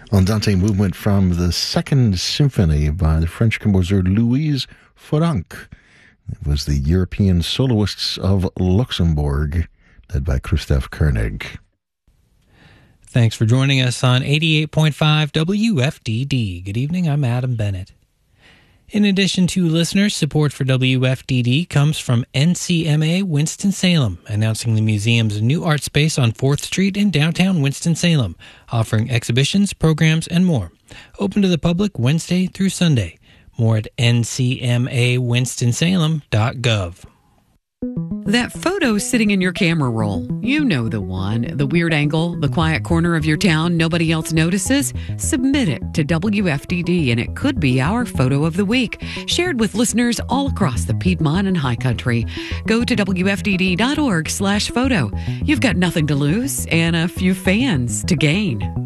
Andante movement from the Second Symphony by the French composer Louise Franck. It was the European Soloists of Luxembourg, led by Christoph Koenig. Thanks for joining us on 88.5 WFDD. Good evening, I'm Adam Bennett. In addition to listeners, support for WFDD comes from NCMA Winston-Salem, announcing the museum's new art space on 4th Street in downtown Winston-Salem, offering exhibitions, programs, and more. Open to the public Wednesday through Sunday. More at ncmawinstonsalem.gov. That photo sitting in your camera roll, you know the one. The weird angle, the quiet corner of your town nobody else notices? Submit it to WFDD and it could be our photo of the week, shared with listeners all across the Piedmont and High Country. Go to WFDD.org/photo. You've got nothing to lose and a few fans to gain.